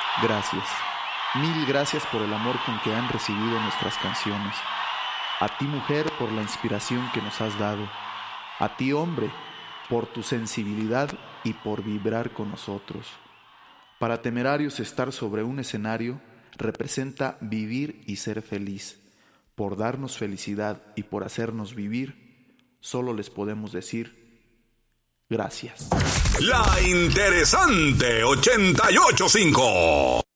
Gracias. Mil gracias por el amor con que han recibido nuestras canciones. A ti, mujer, por la inspiración que nos has dado. A ti, hombre, por tu sensibilidad y por vibrar con nosotros. Para Temerarios, estar sobre un escenario representa vivir y ser feliz. Por darnos felicidad y por hacernos vivir, solo les podemos decir gracias. La Interesante 88.5.